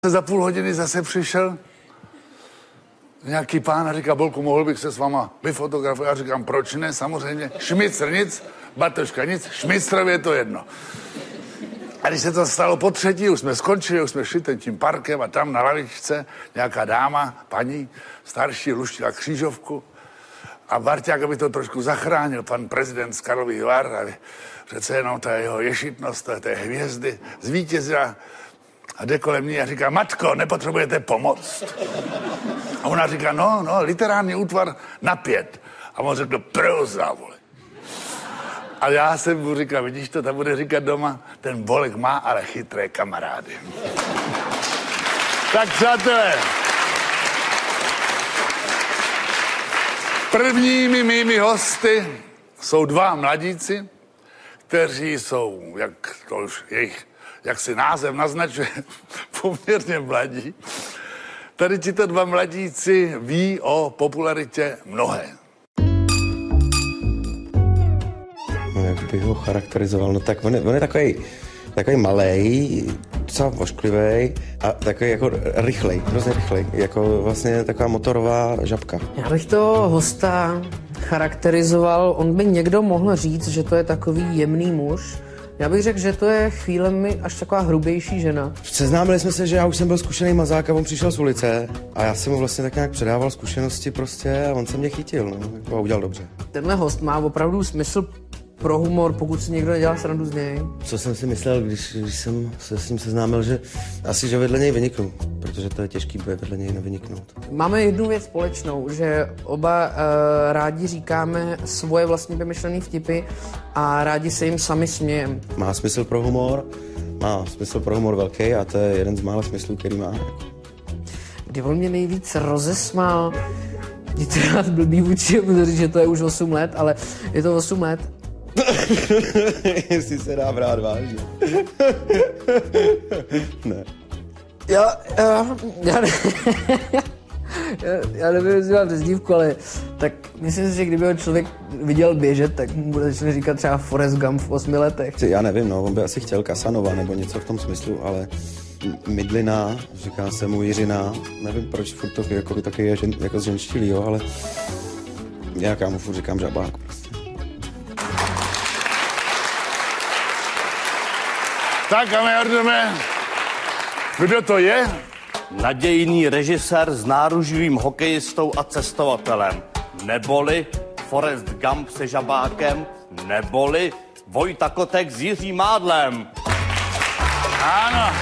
Za půl hodiny zase přišel nějaký pán a říká, Bolku, mohl bych se s váma vyfotografovat? Já říkám, proč ne, samozřejmě. Šmicr nic, Bartoška nic, Šmicrovi je to jedno. A když se to stalo po třetí, už jsme skončili, už jsme šli tím parkem a tam na lavičce nějaká dáma, paní, starší, luštila křížovku a Barťák, aby to trošku zachránil, pan prezident z Karlových Var, a přece jenom ta jeho ješitnost, té hvězdy, zvítězila a jde kolem ní a říká, matko, nepotřebujete pomoc? A ona říká, no, literární útvar na 5. A on řekl, proza, vole. A já jsem mu říkal, vidíš to, tam bude říkat doma, ten Bolek má ale chytré kamarády. Tak přátelé, prvními mými hosty jsou dva mladíci, kteří jsou, jak si název naznačuje, poměrně mladí. Tady tito dva mladíci ví o popularitě mnohé. No, jak bych ho charakterizoval? No tak on je takový malej, docela vošklivej a takový jako rychlej, hrozně rychlej, jako vlastně taková motorová žabka. Já bych toho hosta charakterizoval, on by někdo mohl říct, že to je takový jemný muž. Já bych řekl, že to je chvílemi až taková hrubější žena. Seznámili jsme se, že já už jsem byl zkušený mazák a on přišel z ulice a já jsem mu vlastně tak nějak předával zkušenosti prostě a on se mě chytil, no, a udělal dobře. Tenhle host má opravdu smysl pro humor, pokud si někdo nedělá srandu z něj. Co jsem si myslel, když jsem se s ním seznámil, že asi, že vedle něj vyniknu, protože to je těžký bude vedle něj nevyniknout. Máme jednu věc společnou, že oba rádi říkáme svoje vlastní vymyšlené vtipy a rádi se jim sami smějeme. Má smysl pro humor velký a to je jeden z mála smyslů, který má. Kdy on mě nejvíc rozesmál, je to rád blbý vůči, že to je už 8 let, ale je to 8 let. Jestli se dá brát vážně. Ne. Já nevím, jestli mám přezdívku, ale tak myslím si, že kdyby ho člověk viděl běžet, tak mu bude začne říkat třeba Forrest Gump v 8 letech. Já nevím, no, on by asi chtěl Casanova nebo něco v tom smyslu, ale Mydlina, říká se mu Jiřina, nevím proč, furt to jako taky je jako zženštilý, jo, ale já mu furt říkám žabák prostě. Tak a my ordeme, kdo to je? Nadějný režisér s náruživým hokejistou a cestovatelem. Neboli Forrest Gump se žabákem, neboli Vojta Kotek s Jiřím Mádlem. Ano.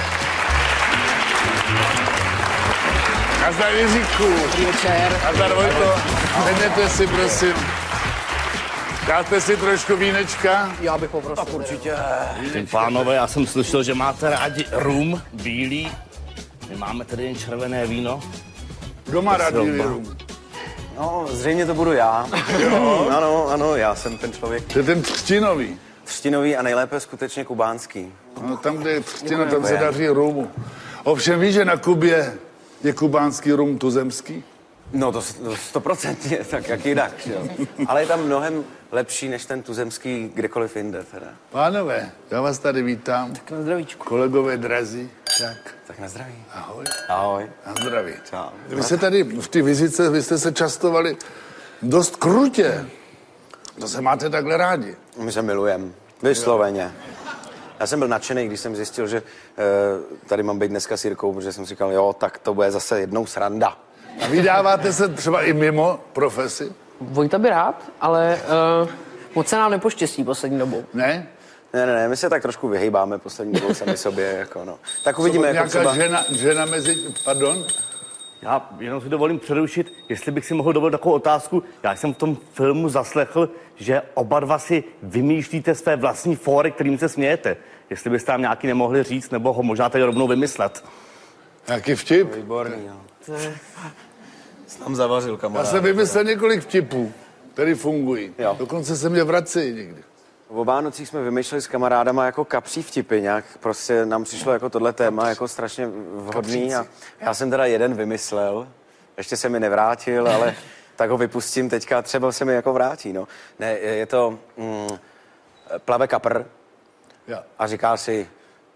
Nazdar Jiříku. Dobrý večer. Nazdar Vojto. Sedněte si, prosím. Dáte si trošku vínečka? Já bych poprosil. Tak určitě. Pánové, já jsem slyšel, že máte rádi rum, bílý. My máme tady jen červené víno. Kdo má rád bílý rum? No, zřejmě to budu já. Ano, já jsem ten člověk. To je ten třtinový. Třtinový a nejlépe skutečně kubánský. No, tam, kde je třtina, tam se daří rumu. Ovšem víš, že na Kubě je kubánský rum tuzemský? No to 100%, tak jak jinak, jo. Ale je tam mnohem lepší než ten tuzemský kdekoliv jinde teda. Pánové, já vás tady vítám. Tak na zdravíčku. Kolegové drazí. Tak na zdraví. Ahoj. Ahoj. Na zdraví. Čau. Vy se tady v té vizitce, vy jste se častovali dost krutě. To se máte takhle rádi. My se milujeme. Vysloveně. Já jsem byl nadšený, když jsem zjistil, že tady mám být dneska s Jirkou, protože jsem si říkal, jo, tak to bude zase jednou sranda. A vydáváte se třeba i mimo profesi? Vojta by rád, ale moc se nám nepoštěstí poslední dobou. Ne? Ne, my se tak trošku vyhejbáme poslední dobou sami sobě, jako no. Tak uvidíme, jako nějaká třeba... žena mezi, pardon? Já jenom si dovolím přerušit, jestli bych si mohl dovolit takovou otázku. Já jsem v tom filmu zaslechl, že oba dva si vymýšlíte své vlastní fóry, kterým se smějete. Jestli byste tam nějaký nemohli říct, nebo ho možná tady rovnou vymyslet. Jaký vtip? Výborný, jo. Jsem zavařil, kamarád. Já jsem vymyslel několik vtipů, které fungují. Jo. Dokonce se mě vracejí někdy. O Vánocích jsme vymýšleli s kamarádama jako kapří vtipy nějak. Prostě nám přišlo jako tohle téma jako strašně vhodný a já jsem teda jeden vymyslel. Ještě se mi nevrátil, ale tak ho vypustím teďka, třeba se mi jako vrátí, no. Ne, je to plave kapr Ja. a říká si,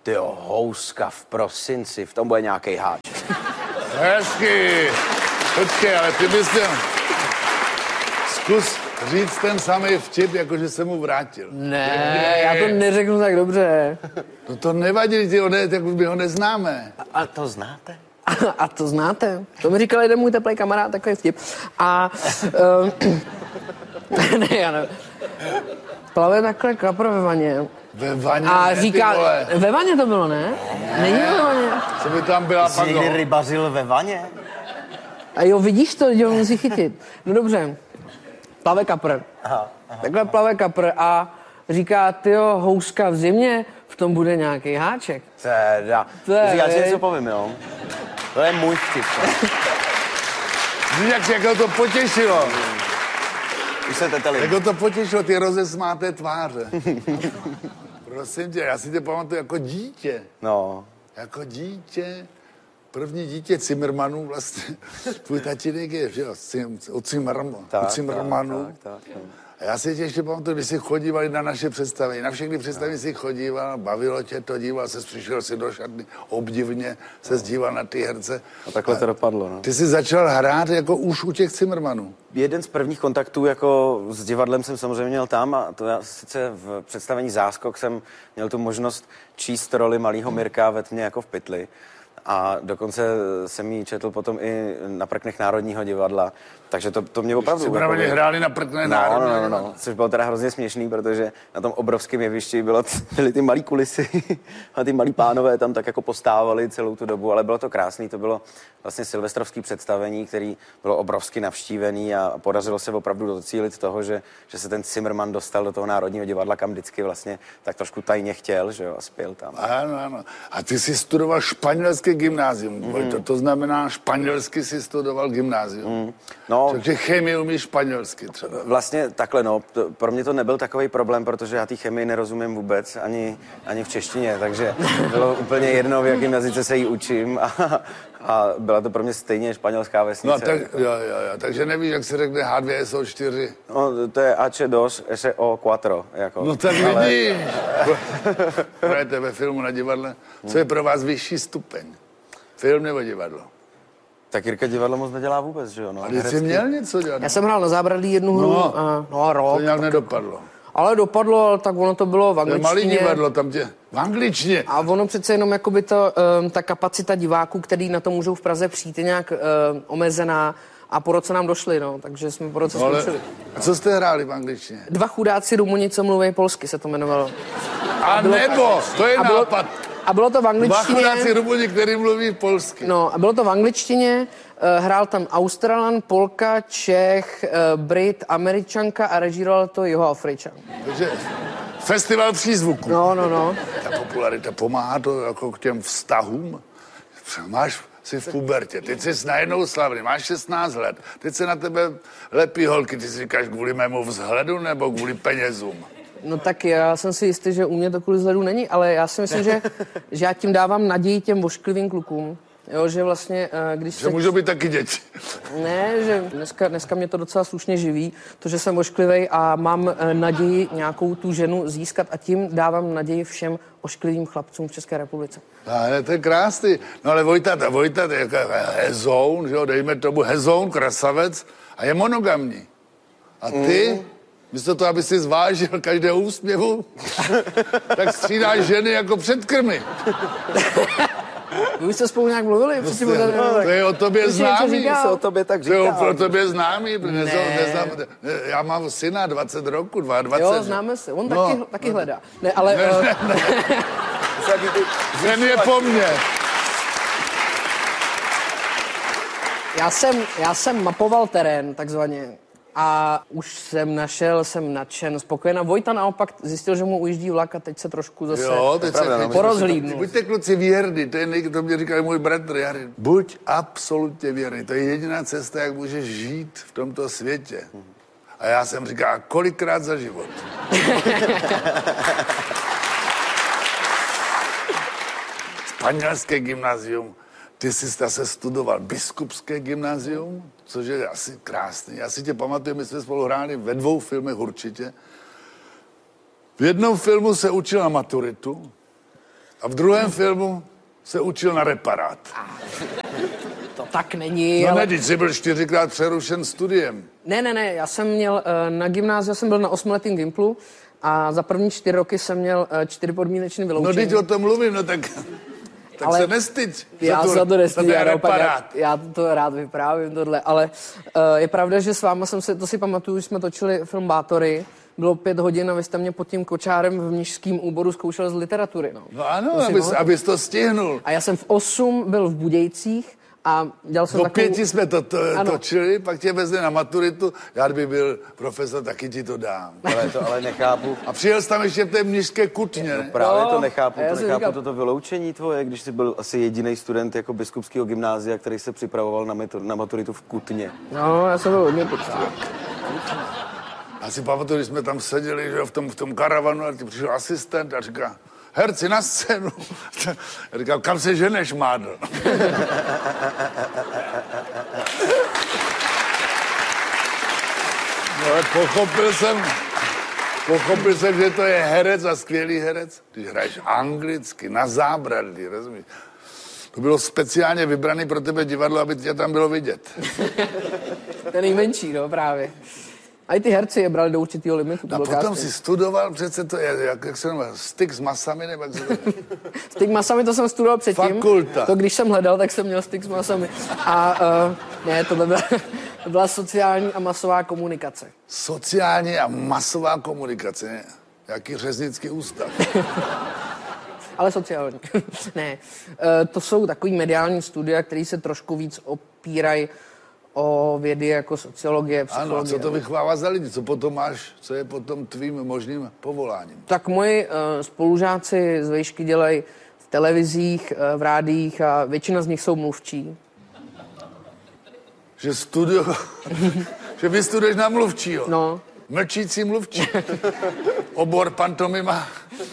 Tyjo, houska v prosinci, v tom bude nějaký háč. Hezky. Počkej, ale ty bys měl... Zkus říct ten samý vtip, jakože se mu vrátil. Ne, já to neřeknu tak dobře. No to nevadí, tak my ho neznáme. A to znáte? A to znáte. To mi říkal jeden můj teplý kamarád, takový vtip. A... ne, já ne. Plave takhle kapr ve vaně. Ve vaně, A ne, říká, ve vaně to bylo, ne? Není ve vaně. Co by tam byla Jsi pak... někdy rybařil ve vaně? A jo, vidíš to, že ho musí chytit. No dobře. Plave kapr. Aha. Takhle plave kapr a říká, tyjo, houska v zimě, v tom bude nějaký háček. Teda. Já si něco povím, jo? To je můj vtip. Víš, jak ho to potěšilo. Už se teteli. Jak ho to potěšilo, ty rozesmáté tváře. Prosím tě, já si tě pamatuju jako dítě. No. Jako dítě. První dítě Zimmermanů vlastně. Tvůj tatínek je, že jo, od Zimmermanů. Tak. A já si tě ještě pamatuju, když jsi chodívali na naše představení. Na všechny představení jsi chodíval, bavilo tě to, díval ses, přišel si do šatny, obdivně se díval na ty herce. A takhle to dopadlo, no. Ty jsi začal hrát jako už u těch Zimmermanů. Jeden z prvních kontaktů jako s divadlem jsem samozřejmě měl tam a to já sice v představení Záskok jsem měl tu možnost číst roli malého Mirka ve Tmě jako v pytli. A dokonce jsem ji četl potom i na prknech Národního divadla. Takže to mě opravdu... Zimmermani hráli na prknech Národního divadla. No. Což bylo teda hrozně směšný, protože na tom obrovském jevišti byly ty malý kulisy a ty malí pánové tam tak jako postávali celou tu dobu, ale bylo to krásný. To bylo vlastně silvestrovský představení, který bylo obrovsky navštívený a podařilo se opravdu docílit toho, že se ten Zimmerman dostal do toho Národního divadla, kam vždycky vlastně tak trošku tajně chtěl, že jo, a spěl tam. Ano. A ty jsi studoval španělské gymnázium. To znamená, španělsky jsi studoval gymnázium. No, takže chemii umíš španělsky třeba. Vlastně takhle, no. Pro mě to nebyl takový problém, protože já té chemii nerozumím vůbec, ani v češtině, takže bylo úplně jedno, v jakém jazyce se jí učím a byla to pro mě stejně španělská vesnice. No tak, jo. Takže nevíš, jak se řekne H2SO4. No, to je H2 SO4, jako. No tak vidíš. Hrajete ve filmu na divadle. Co je pro vás vyšší stupeň? Film nebo divadlo? Tak Jirka divadlo moc nedělá vůbec, že jo? No, a ty jsi měl něco dělat? Já jsem hrál na Zábradlí jednu hru, rok. To nějak nedopadlo. Ale dopadlo, tak ono to bylo v angličtině. Malý divadlo, tam tě v angličtině. A ono přece jenom jakoby ta kapacita diváků, který na to můžou v Praze přijít, je nějak omezená. A po roce nám došli, no, takže jsme po roce skončili. A co jste hráli v angličtině? Dva chudáci Rumuni, co mluví polsky, se to jmenovalo. To je nápad. A bylo to v angličtině. Dva chudáci Rumuni, který mluví polsky. No, a bylo to v angličtině, hrál tam Australan, Polka, Čech, Brit, Američanka a režíroval to Jihoafričan. Takže festival přízvuku. No. Ta popularita pomáhá to jako k těm vztahům. Jsi v pubertě, teď jsi najednou slavný, máš 16 let, teď se na tebe lepí holky, ty si říkáš kvůli mému vzhledu nebo kvůli penězům? No tak já jsem si jistý, že u mě to kvůli vzhledu není, ale já si myslím, že já tím dávám naději těm ošklivým klukům. Jo, že vlastně, když že můžou být taky děti. Ne, že dneska mě to docela slušně živí, to, že jsem ošklivej a mám naději nějakou tu ženu získat a tím dávám naději všem ošklivým chlapcům v České republice. Ale to je krásný. No ale Vojta je jako hezoun, že jo, dejme tomu hezoun, krasavec a je monogamní. A ty, místo toho, aby si zvážil každého úsměvu, tak střídáš ženy jako předkrmy. Vy jste spolu nějak mluvili? To je o tobě známý. Se o tobě tak říká. To je o tobě známý. Já mám syna 20 roku, 22. Jo, známe se. On taky hledá. Ne, ale... Ten je po mně. Já jsem mapoval terén, takzvaně. A už jsem nadšen, spokojená. Vojta naopak zjistil, že mu ujíždí vlak a teď se trošku zase porozhlídnul. Buďte kluci věrný, to mě říkal můj bratr Jary. Buď absolutně věrný, to je jediná cesta, jak můžeš žít v tomto světě. A já jsem říkal, kolikrát za život? Španělské gymnázium. Ty jsi zase studoval biskupské gymnázium, což je asi krásný. Já si tě pamatuju, my jsme spolu hráli ve 2 filmech určitě. V jednom filmu se učil na maturitu A v druhém filmu se učil na reparát. To tak není, No ale... ne, teď jsi byl 4krát přerušen studiem. Ne, já jsem měl na gymnáziu, jsem byl na 8letým gimplu a za první 4 roky jsem měl 4 podmínečné No vyloučení. teď o tom mluvím, no tak Ale se nestyď. Já za to nestydím, reparát. já to rád vyprávím tohle, ale je pravda, že s váma to si pamatuju, že jsme točili film Bátory, bylo 5 hodin a vy jste mě pod tím kočárem v Mnišském úboru zkoušel z literatury. No ano, abys to stihnul. A já jsem v 8 byl v Budějcích a dělal jsem Do takovou... 5 jsme to točili, pak tě vezli na maturitu, já kdyby byl profesor, taky ti to dám. Ale nechápu. A přijel jsi tam ještě v té mnišské kutně, ne? Právě No, to nechápu, já jsem říkal- toto vyloučení tvoje, když jsi byl asi jediný student jako biskupského gymnázia, který se připravoval na maturitu v Kutně. No, já jsem byl hodně poctivý. Já si pamatuju, když jsme tam seděli, že, v tom karavanu, a ty přišel asistent a říká, herci na scénu. Já říkal, kam se ženeš, mádl? No, ale pochopil jsem, že to je herec a skvělý herec, když hraješ anglicky, na zábradlí, rozumíš? To bylo speciálně vybrané pro tebe divadlo, aby tě tam bylo vidět. Ten nejmenší, no, právě. A i ty herci je brali do určitého limitu. A potom si studoval, přece to je, jak se jmenuje, styk s masami, nebo jak se to... Styk masami, to jsem studoval předtím. Fakulta. To když jsem hledal, tak jsem měl styk s masami. A ne, to byla sociální a masová komunikace. Sociální a masová komunikace, ne? Jaký řeznický ústav. Ale sociální. Ne, to jsou takový mediální studia, které se trošku víc opírají o vědy jako sociologie, psychologie. Ano, a co to vychovává za lidi? Co potom máš, co je potom tvým možným povoláním? Tak moji spolužáci z vejšky dělají v televizích, v rádiích a většina z nich jsou mluvčí. Že vystuduješ na mluvčího. No. Mlčící mluvčí. Obor pantomima.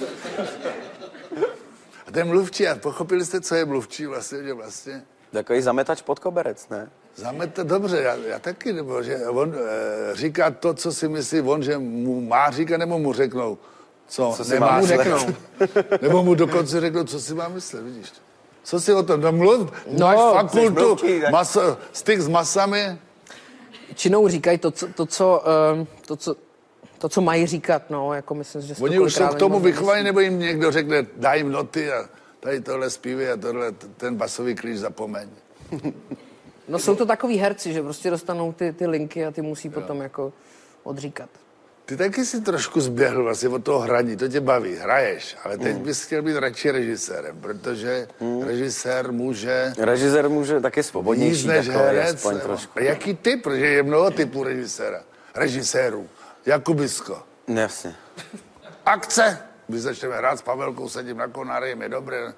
A ten mluvčí, a pochopili jste, co je mluvčí vlastně, že vlastně... Takový zametač pod koberec, ne? Dobře, já taky, nebo že on říká to, co si myslí on, že mu má říkat, nebo mu řeknou, co si nemá má řeknou. Nebo mu dokonce řeknou, co si má myslet, vidíš. Co si o tom, mluv, No, máš fakultu, mluvčí, styk s masami. Činou říkají to, co mají říkat, no, jako myslím, že Oni už jsou k tomu vychovaní, nebo jim někdo řekne, daj jim noty a tady tohle zpívej a tohle, ten basový klíč zapomeň. No jsou to takový herci, že prostě dostanou ty linky a ty musí potom jako odříkat. Ty taky si trošku zběhl vlastně od toho hraní, to tě baví, hraješ, ale teď bys chtěl být radši režisérem, protože režisér může taky jíst svobodnější, než takový, herec. aspoň trošku. A jaký typ, protože je mnoho typů režisérů. Jakubisko. Jasně. Akce! Když začneme hrát s Pavelkou, sedím na konáře, je dobré.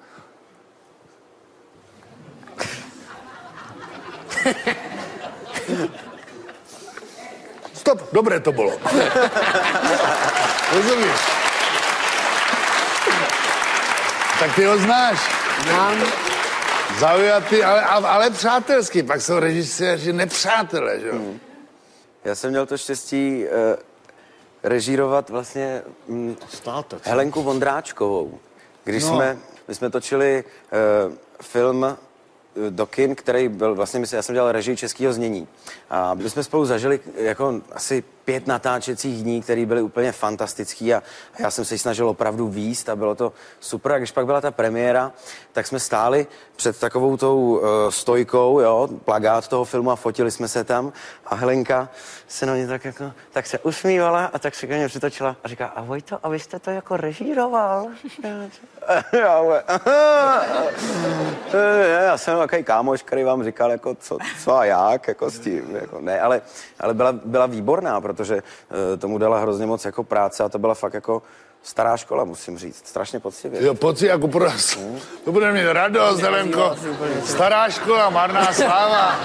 Stop, dobré to bylo. Rozumíš? Tak ty ho znáš. Mám. Zaujatý, ale přátelský. Pak jsou režiséři nepřátelé, že jo? Já jsem měl to štěstí režírovat vlastně Helenku Vondráčkovou. Když my jsme točili film do kin, který byl vlastně, já jsem dělal režii českého znění. A my jsme spolu zažili jako asi 5 natáčecích dní, které byly úplně fantastický a já jsem se ji snažil opravdu víst a bylo to super. A když pak byla ta premiéra, tak jsme stáli před takovou tou stojkou, jo, plakát toho filmu a fotili jsme se tam a Helenka se na mě tak se usmívala a tak se ke mně přitočila a říká, a Vojto, a vy jste to jako režíroval? Já jsem takový kámoš, který vám říkal, jako co a jak, jako s tím, jako ne, ale byla výborná, protože tomu dala hrozně moc jako práce a to byla fakt jako stará škola, musím říct, strašně poctivě. Jo, pocit jako pro nás. To bude mít radost, Helenko. Stará škola, marná sláva.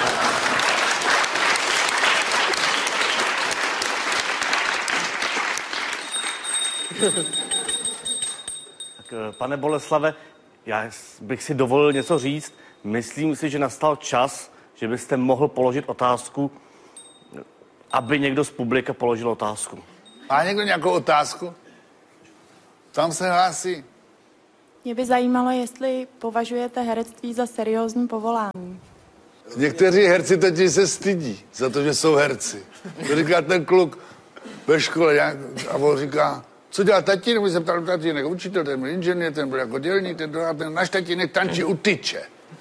Tak, pane Boleslave, já bych si dovolil něco říct. Myslím si, že nastal čas, že byste mohl položit otázku, aby někdo z publika položil otázku. Má někdo nějakou otázku? Tam se hlásí. Mě by zajímalo, jestli považujete herectví za seriózní povolání. Někteří herci totiž se stydí za to, že jsou herci. To říká ten kluk ve škole a on říká, co dělá tatínek? My se ptal tatínek, učitel, ten byl inženýr, ten byl jako dělník, ten náš tatínek tančí u tyče.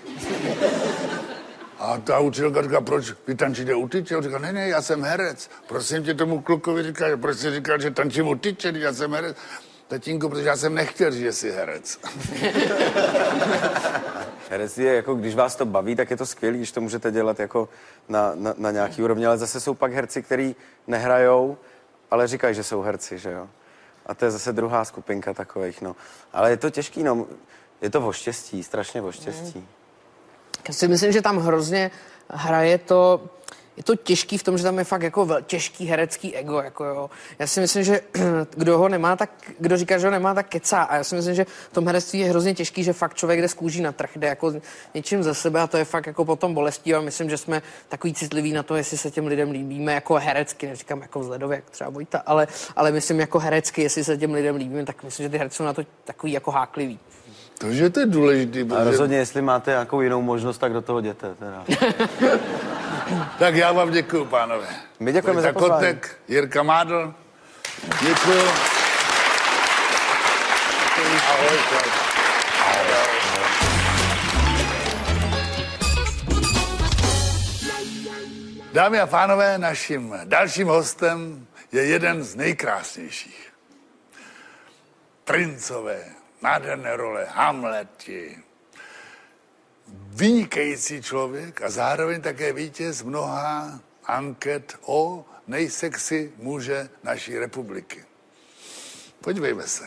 A ta učitelka říká, proč vy tančíte u tyče? On říká, ne, já jsem herec. Prosím tě, tomu klukovi říká, proč jsi říkal, že tančím u tyče, já jsem herec. Tatínku, protože já jsem nechtěl říct, že jsi herec. Herectví je jako, když vás to baví, tak je to skvělé, když to můžete dělat jako na nějaký úrovni, ale zase jsou pak herci, kteří nehrajou, ale říkají, že jsou herci, že jo. A to je zase druhá skupinka takových, no. Ale je to těžký, no. Je to o štěstí, strašně o štěstí. Já si myslím, že tam hrozně hraje to, je to těžký v tom, že tam je fakt jako těžký herecký ego, jako jo. Já si myslím, že kdo říká, že ho nemá, tak kecá. A já si myslím, že v tom herectví je hrozně těžký, že fakt člověk jde z kůží na trh, jde jako něčím za sebe a to je fakt jako potom bolestí a myslím, že jsme takový citliví na to, jestli se těm lidem líbíme jako herecky, neříkám jako vzhledově, jak třeba Vojta, ale myslím jako herecky, jestli se těm lidem líbíme, tak myslím, že ty herci jsou na to takový jako háklivý. Takže to je důležitý. A rozhodně, jestli máte nějakou jinou možnost, tak do toho jděte. Teda. Tak já vám děkuju, pánové. My děkujeme za pozvání. Kotek, Jirka Mádl. Děkuju. Ahoj. Dámy a pánové, naším dalším hostem je jeden z nejkrásnějších. Princové, nádherné role, Hamleti. Vynikající člověk a zároveň také vítěz mnoha anket o nejsexy muže naší republiky. Podívejme se.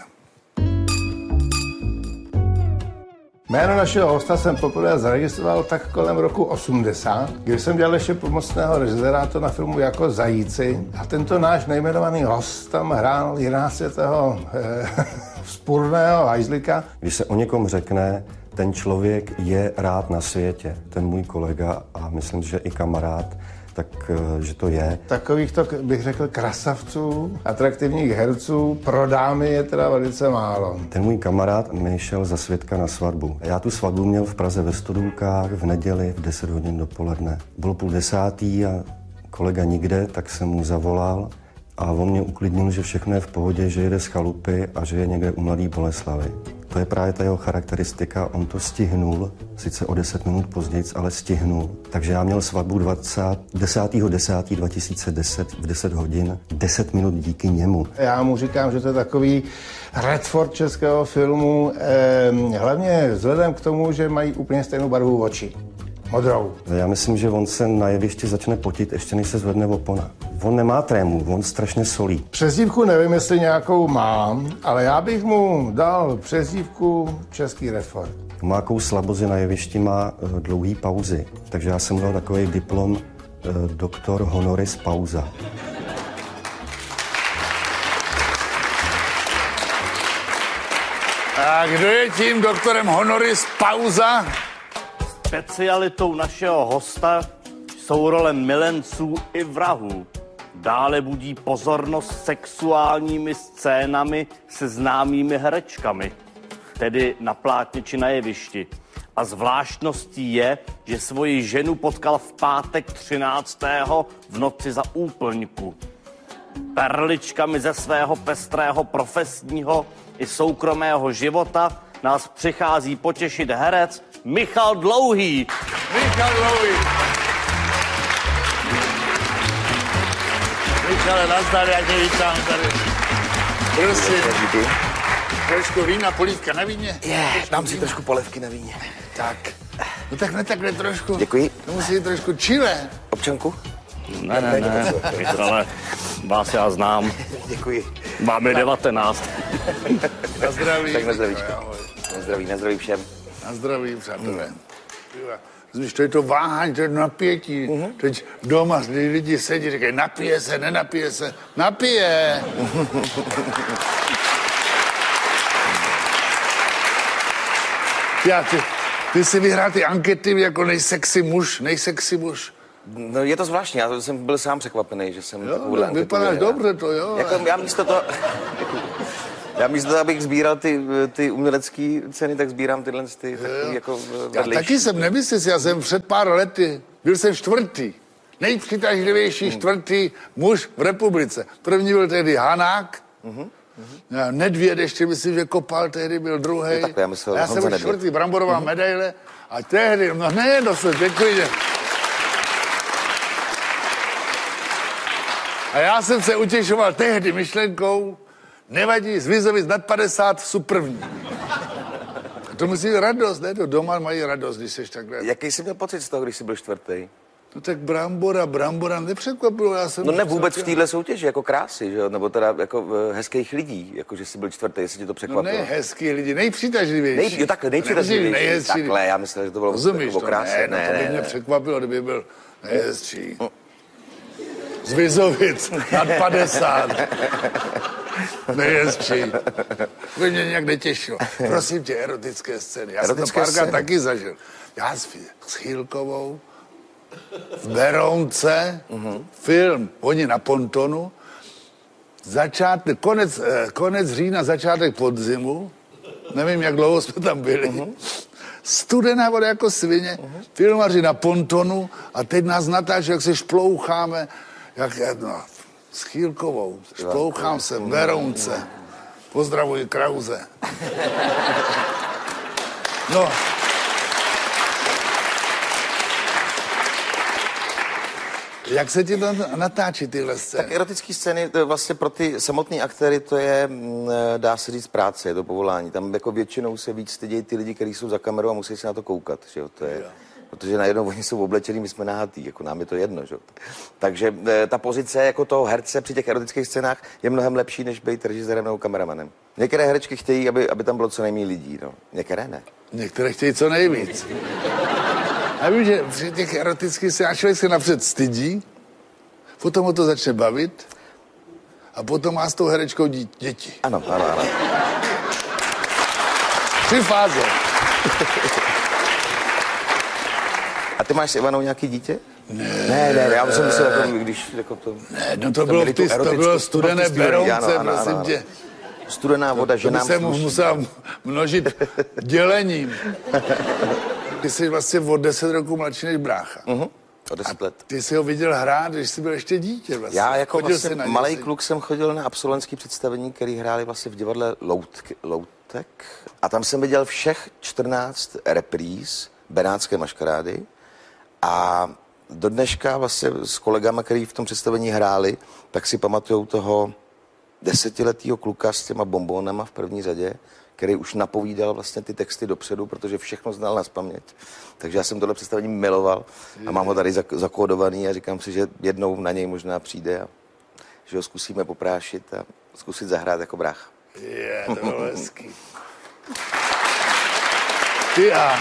Jméno našeho hosta jsem poprvé zaregistroval tak kolem roku 80, kdy jsem dělal ještě pomocného režiséra na filmu Jako zajíci. A tento náš nejmenovaný host tam hrál 11. vzpurného hajzlika. Když se o někom řekne, ten člověk je rád na světě, ten můj kolega a myslím, že i kamarád, tak že to je. Takovýchto, bych řekl, krasavců, atraktivních herců pro dámy je teda velice málo. Ten můj kamarád mi šel za svědka na svatbu. Já tu svatbu měl v Praze ve Stodůlkách v neděli v 10 hodin dopoledne. Bylo 9:30 a kolega nikde, tak jsem mu zavolal a on mě uklidnil, že všechno je v pohodě, že jede z chalupy a že je někde u Mladé Boleslavi. To je právě ta jeho charakteristika, on to stihnul, sice o 10 minut později, ale stihnul. Takže já měl svatbu 10.10.2010 v 10 hodin, 10 minut díky němu. Já mu říkám, že to je takový Redford českého filmu, hlavně vzhledem k tomu, že mají úplně stejnou barvu očí. Modrou. Já myslím, že on se na jevišti začne potit, ještě než se zvedne opona. On nemá trému, on strašně solí. Přezdívku nevím, jestli nějakou mám, ale já bych mu dal přezdívku Český Redford. Má jakou slabost, na jevišti má dlouhý pauzy, takže já jsem mu dal takový diplom doktor honoris pauza. A kdo je tím doktorem honoris pauza? Specialitou našeho hosta jsou role milenců i vrahů. Dále budí pozornost sexuálními scénami se známými herečkami, tedy na plátně či na jevišti. A zvláštností je, že svoji ženu potkal v pátek 13. v noci za úplňku. Perličkami ze svého pestrého profesního i soukromého života nás přichází potěšit herec Michal Dlouhý. Michal Dlouhý. Michale, nazdar, já tě vítám tady. Prosím. Trošku vína, polívka na víně? Dám si trošku polevky na víně. Tak. No tak ne takhle trošku. Děkuji. To musí být trošku chile. Občanku? Ne, ale vás já znám. Děkuji. Máme 19. Na zdraví. Tak na zdravíčko. Na zdraví všem. Na zdraví, přátelé. Víš, to je to váhání, to je napětí. Teď doma lidi sedí, říkají, napije se, nenapije se. Napije. Ty jsi vyhrál ty ankety jako nejsexy muž. No je to zvláštní, já jsem byl sám překvapený, že jsem Jo, vypadáš dobře to, jo. Jako já místo toho... Já místo toho, abych sbíral ty umělecké ceny, tak sbírám tyhle takový jako Já vedlejší. taky jsem nemyslel, já jsem před pár lety, byl jsem čtvrtý, nejpřitažlivější čtvrtý muž v republice. První byl tehdy Hanák, Nedvěd ještě myslím, že kopal, tehdy byl druhý. Tak já myslel, já jsem byl čtvrtý, bramborová medaile a tehdy, no ne, děkuji, že... A já jsem se utěšoval tehdy myšlenkou, nevadí, zvizovic nad 50 jsou první. A to musí být radost, ne? To doma mají radost, když jsi takhle. Jaký jsi měl pocit z toho, když jsi byl čtvrtý? No tak Brambora nepřekvapilo, já jsem... No ne vůbec v téhle soutěži, jako krásy, že jo? Nebo teda jako hezkých lidí, jako že jsi byl čtvrtý, jestli tě to No překvapilo. ne hezký lidi, nejpřitažlivější. Takhle, nejpřitažlivější. Nejhezčí. Takhle, já myslel, že to bylo Rozumíš o to? krásě. Ne, to by mě překvapilo, kdyby byl nejhezčí. Z Vizovic, nad 50. Nejhezčí. To by mě nějak netěšilo. Prosím tě, erotické scény. Já jsem to párkrát taky zažil. Já s Chýlkovou v Berounce, film, oni na pontonu, konec října, začátek podzimu, nevím, jak dlouho jsme tam byli, studená voda jako svině, filmaři na pontonu a teď nás natáčí, jak se šploucháme, s Chýlkovou, šplouchám se v Berounce, pozdravuji Krause. No, jak se ti to natáčí tyhle scény? Tak erotické scény vlastně pro ty samotné aktéry to je, dá se říct, práce, je to povolání. Tam jako většinou se víc stydějí ty lidi, kteří jsou za kamerou a musí se na to koukat, že jo, to je... Protože najednou oni jsou oblečení, my jsme nahatý, jako nám je to jedno, že? Takže ta pozice jako toho herce při těch erotických scénách je mnohem lepší, než být režisérem nebo kameramanem. Některé herečky chtějí, aby tam bylo co nejméně lidí, no. Některé ne. Některé chtějí co nejvíc. Já vím, že při těch erotických scénách člověk se napřed stydí, potom ho to začne bavit a potom má s tou herečkou děti. Ano. 3 fáze. A ty máš s Ivanou nějaký dítě? Ne, já jsem myslel, jako, když jako to... Ne, no to bylo studené Berounce, prosím tě. Studená voda, že nám sluší. To by se musel množit dělením. Ty jsi vlastně o 10 roku mladší než brácha. O 10 let. Ty jsi ho viděl hrát, když jsi byl ještě dítě vlastně. Já jako vlastně malej kluk jsem chodil na absolventský představení, který hráli vlastně v divadle Loutek. A tam jsem viděl všech 14 repríz Benátské maškarády. A do dneška vlastně s kolegama, který v tom představení hráli, tak si pamatujou toho 10letého kluka s těma bombónama v první řadě, který už napovídal vlastně ty texty dopředu, protože všechno znal nazpaměť. Takže já jsem tohle představení miloval a mám ho tady zakódovaný a říkám si, že jednou na něj možná přijde a že ho zkusíme poprášit a zkusit zahrát jako brácha. To bylo hezký. Ty a...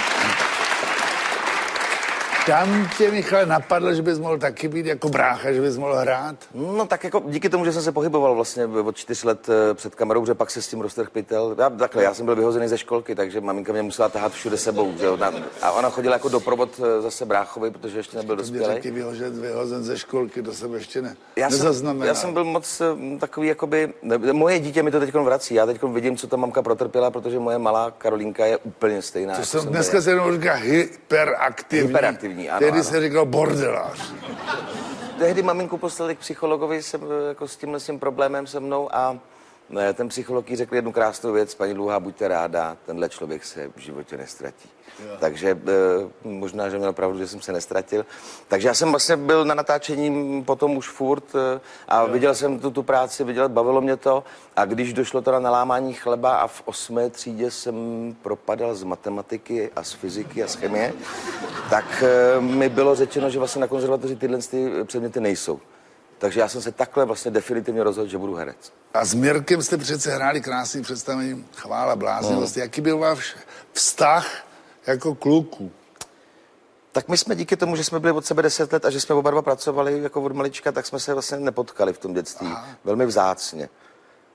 Tam tě, Michale, napadlo, že bys mohl taky být jako brácha, že bys mohl hrát? No tak jako díky tomu, že jsem se pohyboval vlastně od 4 let před kamerou, že pak se s tím roztrhl pytel. Já jsem byl vyhozený ze školky, takže maminka mě musela tahat všude sebou. Že? A ona chodila jako doprovod zase bráchovi, protože ještě nebyl dospělý. Taky vyhozen ze školky, to jsem ještě nezaznamenal. Já jsem byl moc takový, jakoby, moje dítě mi to teď vrací. Já teď vidím, co ta mamka protrpěla, protože moje malá Karolínka je úplně stejná. To jsem dneska se jenom říká hyperaktivní. Tehdy se říkal bordelář. Tehdy maminku poslali k psychologovi jako s tímhle problémem se mnou a ten psycholog jí řekl jednu krásnou věc: paní Dlouhá, buďte ráda, tenhle člověk se v životě nestratí. Jo. Takže možná, že měl pravdu, že jsem se nestratil. Takže já jsem vlastně byl na natáčení potom už furt a viděl jsem tu práci, bavilo mě to. A když došlo teda na lámání chleba a v 8. třídě jsem propadal z matematiky a z fyziky a z chemie, tak mi bylo řečeno, že vlastně na konzervatoři tyhle předměty nejsou. Takže já jsem se takhle vlastně definitivně rozhodl, že budu herec. A s Mirkem jste přece hráli krásný představení Chvála bláznivosti. Jaký byl váš vztah jako kluků? Tak my jsme díky tomu, že jsme byli od sebe 10 let a že jsme oba dva pracovali jako od malička, tak jsme se vlastně nepotkali v tom dětství. Velmi vzácně.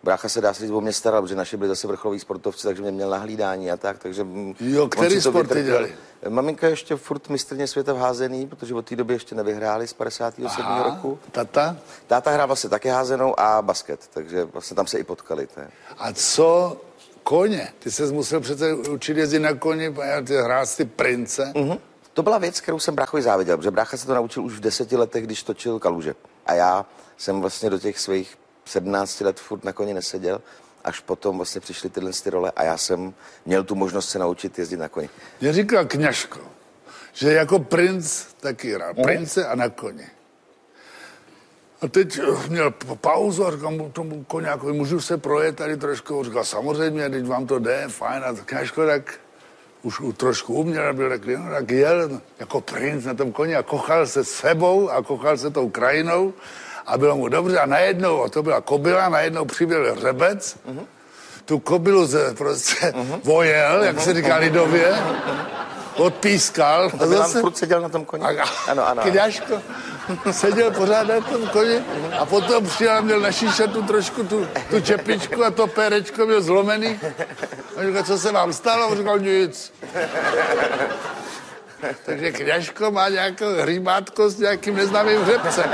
Brácha se dá se říct o mě staral, protože naše byli zase vrcholoví sportovci, takže mě měl na hlídání a tak, takže... Jo, který sporty dělali? Maminka ještě furt mistryně světa v házený, protože od té doby ještě nevyhráli z 57. roku. Tata? Táta hrál vlastně taky házenou a basket, takže vlastně tam se i potkali. A co koně? Ty ses musel přece učit jezdit na koni, hrát ty prince. To byla věc, kterou jsem bráchovi záviděl, protože brácha se to naučil už v 10 letech, když točil Kaluže. A já jsem vlastně do těch svých 17 let furt na koni neseděl, až potom vlastně přišly tyhle role a já jsem měl tu možnost se naučit jezdit na koni. Mě říkal Kňažko, že jako princ taky hrál prince a na koni. A teď měl pauzu a říkal mu tomu koňákovi, můžu se projet tady trošku? Říkal, samozřejmě, teď vám to jde, fajn. A Kňažko tak už trošku uměl a byl takový, no, tak jel jako princ na tom koni a kochal se sebou a kochal se tou krajinou a bylo mu dobře a najednou, a to byla kobyla, najednou přibyl hřebec, tu kobylu prostě vojel, jak se říká lidově, odpískal. A zase furt seděl na tom koni. Ano. Kňažko seděl pořád na tom koni a potom přijel, měl na šíšatu trošku tu čepičku a to pérečko měl zlomený. A říkal, co se vám stalo? A říkal, nic. Takže Kňažko má nějakou hříbátko s nějakým neznámým hřebcem.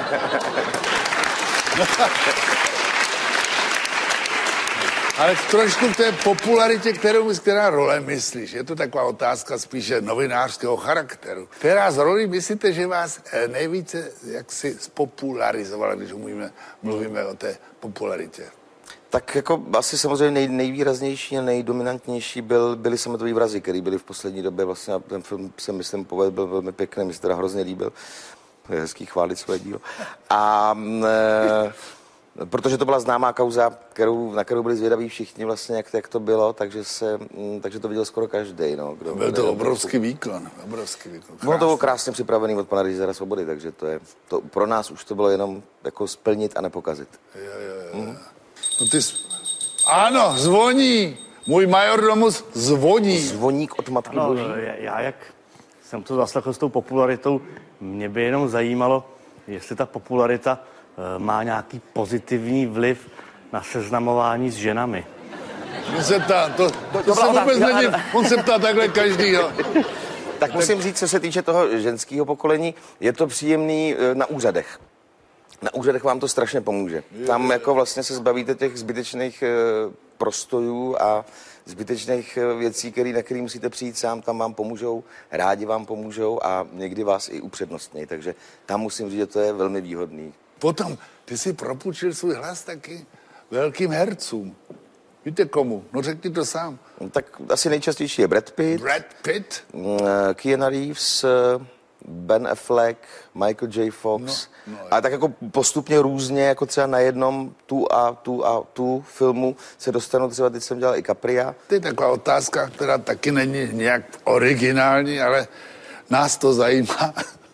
Ale trošku k té popularitě, která role myslíš? Je to taková otázka spíše novinářského charakteru. Která z rolí myslíte, že vás nejvíce jaksi spopularizovala, když mluvíme o té popularitě? Tak jako asi samozřejmě nejvýraznější a nejdominantnější byly Sametový vrazi, který byly v poslední době vlastně, a ten film se myslím povedl, byl velmi pěkný, mi se teda hrozně líbil. Je hezký chválit své dílo. A protože to byla známá kauza, na kterou byli zvědaví všichni vlastně, jak to bylo, takže to viděl skoro každý. No, byl to obrovský výkon. Bylo to bylo krásně připravený od pana režiséra Svobody, takže to pro nás už to bylo jenom jako splnit a nepokazit. Jo. No ano, zvoní. Můj majordomus zvoní. Zvoník od Matky Boží. Já jak jsem to zaslechl s tou popularitou, mě by jenom zajímalo, jestli ta popularita má nějaký pozitivní vliv na seznamování s ženami. On se ptá, to se vůbec není, on se ptá takhle každýho. Tak musím říct, co se týče toho ženského pokolení, je to příjemný na úřadech. Na úřadech vám to strašně pomůže. Tam jako vlastně se zbavíte těch zbytečných prostojů a zbytečných věcí, na který musíte přijít sám, tam vám pomůžou, rádi vám pomůžou a někdy vás i upřednostnějí. Takže tam musím říct, že to je velmi výhodný. Potom, ty si propůjčil svůj hlas taky velkým hercům. Víte komu? No řekni to sám. Tak asi nejčastější je Brad Pitt. Keanu Reeves, Ben Affleck, Michael J. Fox. A tak jako postupně různě, jako třeba na jednom tu filmu se dostanu, třeba teď jsem dělal i Capria. To je taková otázka, která taky není nějak originální, ale nás to zajímá.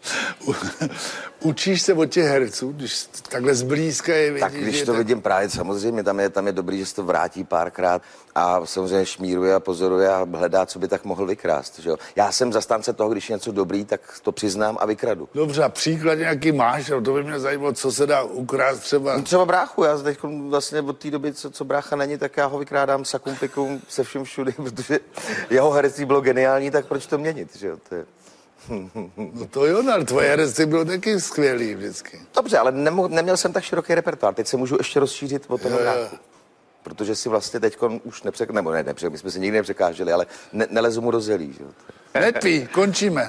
Učíš se od těch herců, když takhle zblízka je vidíš? Tak když to vidím právě, samozřejmě, tam je dobrý, že se to vrátí párkrát a samozřejmě šmíruje a pozoruje a hledá, co by tak mohl vykrást. Že jo? Já jsem zastánce toho, když je něco dobrý, tak to přiznám a vykradu. Dobře, a příklad nějaký máš? To by mě zajímalo, co se dá ukrást třeba. No, třeba bráchu, já teď vlastně od té doby, co brácha není, tak já ho vykrádám sakum pikum se vším všudy, protože jeho herectví bylo geniální, tak proč to měnit, že jo? To je... No to jo, ale tvoje herectví bylo taky skvělý vždycky. Dobře, ale neměl jsem tak široký repertoár. Teď se můžu ještě rozšířit o toho bráchu. Protože si vlastně teď už my jsme se nikdy nepřekáželi, ale nelezu mu do zelí. Že? Netví, končíme.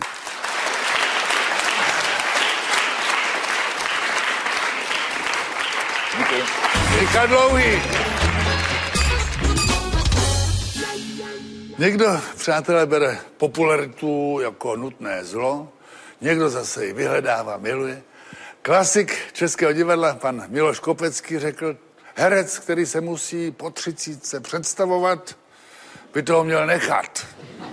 Richard Dlouhý. Někdo, přátelé, bere popularitu jako nutné zlo, někdo zase ji vyhledává, miluje. Klasik Českého divadla, pan Miloš Kopecký, řekl, herec, který se musí po 30 představovat, by toho měl nechat.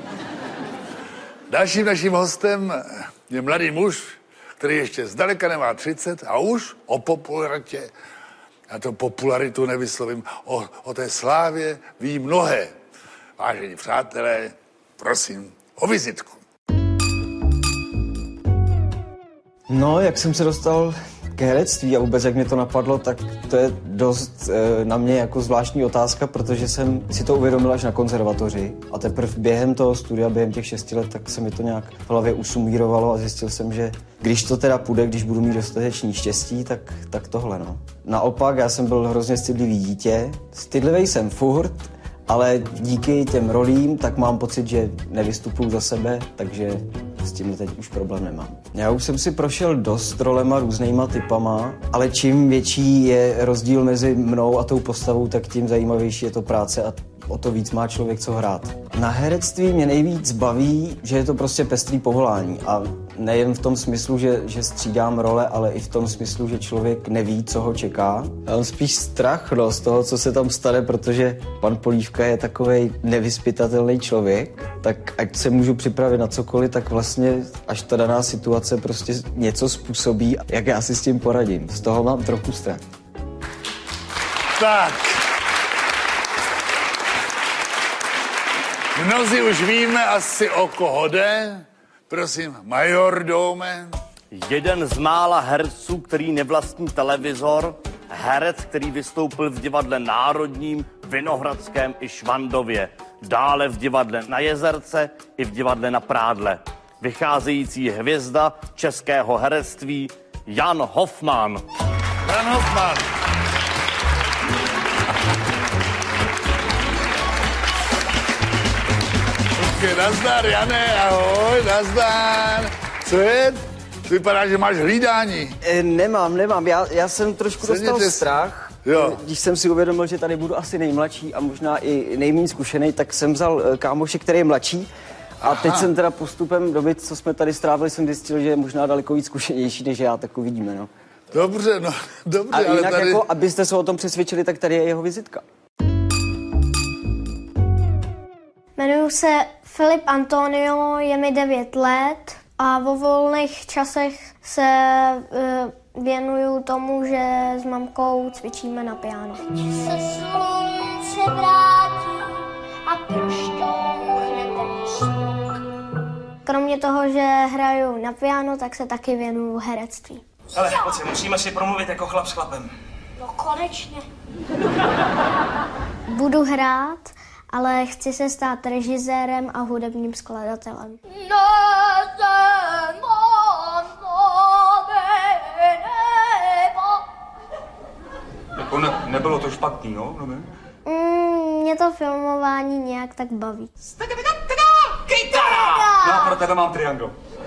Dalším naším hostem je mladý muž, který ještě zdaleka nemá 30 a už o popularitě, já to popularitu nevyslovím, o té slávě ví mnohé. Vážení přátelé, prosím o vizitku. No, jak jsem se dostal K herectví a vůbec jak mě to napadlo, tak to je dost na mě jako zvláštní otázka, protože jsem si to uvědomil až na konzervatoři a teprve během toho studia, během těch 6 let, tak se mi to nějak v hlavě usumírovalo a zjistil jsem, že když to teda půjde, když budu mít dostatečný štěstí, tak tohle, no. Naopak, já jsem byl hrozně stydlivý dítě, stydlivý jsem furt, ale díky těm rolím tak mám pocit, že nevystupuju za sebe, takže s tím teď už problém nemám. Já už jsem si prošel dost rolema různýma typama, ale čím větší je rozdíl mezi mnou a tou postavou, tak tím zajímavější je to práce a o to víc má člověk co hrát. Na herectví mě nejvíc baví, že je to prostě pestrý povolání a nejen v tom smyslu, že střídám role, ale i v tom smyslu, že člověk neví, co ho čeká. Já mám spíš strach z toho, co se tam stane, protože pan Polívka je takovej nevyzpytatelný člověk, tak ať se můžu připravit na cokoliv, tak vlastně až ta daná situace prostě něco způsobí, jak já si s tím poradím. Z toho mám trochu strach. Tak. Mnozí už víme asi, o koho jde. Prosím, majordome. Jeden z mála herců, který nevlastní televizor, herec, který vystoupil v divadle Národním, Vinohradském i Švandově. Dále v divadle na Jezerce i v divadle na Prádle. Vycházející hvězda českého herectví Jan Hofmann. Jan Hofmann. Nazdar, Jane, ahoj, nazdar. Co je? Vypadá, že máš hlídání. Nemám. Já jsem trošku dostal strach. Jo. Když jsem si uvědomil, že tady budu asi nejmladší a možná i nejméně zkušený, tak jsem vzal kámoše, který je mladší. A teď jsem teda postupem doby, co jsme tady strávili, jsem zjistil, že je možná daleko víc zkušenější než já, tak uvidíme, no. Dobře, A ale jinak tady... jako, abyste se o tom přesvědčili, tak tady je jeho vizitka. Jmenuji se Filip Antonio, je mi 9 let a vo volných časech se věnuju tomu, že s mamkou cvičíme na piano. Se slunce vrátí a prošťouchne ten smog. Kromě toho, že hraju na piano, tak se taky věnuju herectví. Hele, pojď, musíme si promluvit jako chlap s chlapem. No konečně. Budu hrát, ale chci se stát režisérem a hudebním skladatelem. Jako nebylo to špatný, no? Mě to filmování nějak tak baví. Kytara! No a pro tebe mám triangl.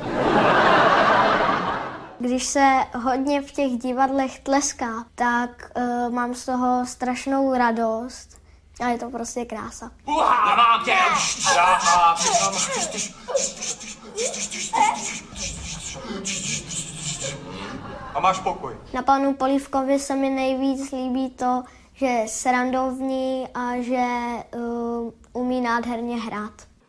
Když se hodně v těch divadlech tleská, tak mám z toho strašnou radost. A je to prostě krása. Já mám tě! A máš pokoj. Na panu Polívkovi se mi nejvíc líbí to, že je srandovní a že umí nádherně hrát.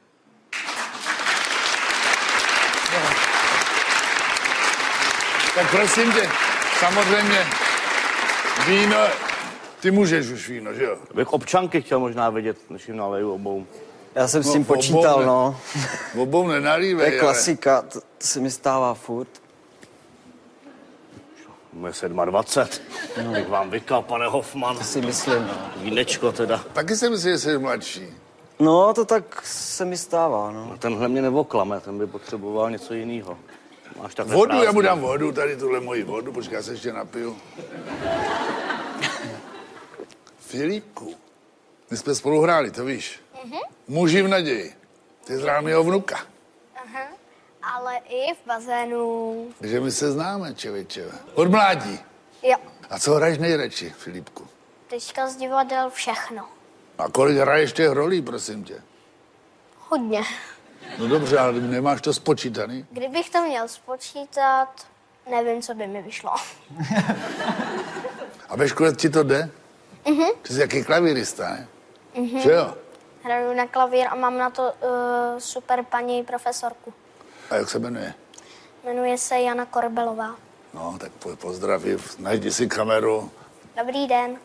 Tak prosím tě, samozřejmě víno, ty můžeš už víno, že jo? Bych občanky chtěl možná vidět, než jim naleju obou. Já jsem s tím počítal, no. Obou nenalívej, To je klasika, to se mi stává furt. Moje 27. Bych vám vykal, pane Hofmann. To si myslím, no. Vínečko teda. Taky si myslím, že jsi mladší. No, to tak se mi stává, no. Tenhle mě nevoklame, ten by potřeboval něco jiného. Máš takhle Vodu, prázdný. já mu dám vodu, tady tuhle moji vodu, počkej, já se ještě napiju. Filipku, my jsme spolu hráli, to víš. Muži v naději. Ty zrál mýho vnuka. Aha, ale i v bazénu. Takže my se známe, člověče. Od mládí. Jo, A co hraješ nejradši, Filipku? teďka z divadel všechno. A kolik hraješ těch rolí, prosím tě? Hodně. No dobře, ale nemáš to spočítaný? Kdybych to měl spočítat, nevím, co by mi vyšlo. A ve škole ti to jde? Ty jsi jaký klavírista, ne? Že jo? Hraju na klavír a mám na to super paní profesorku. A jak se jmenuje? Jmenuje se Jana Korbelová. No, tak pozdraví, najdi si kameru. Dobrý den.